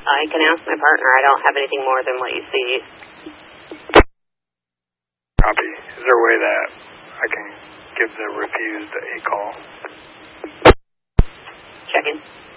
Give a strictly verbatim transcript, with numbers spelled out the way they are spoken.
I can ask my partner. I don't have anything more than what you see. Copy. Is there a way that I can give the refused a call? Checking.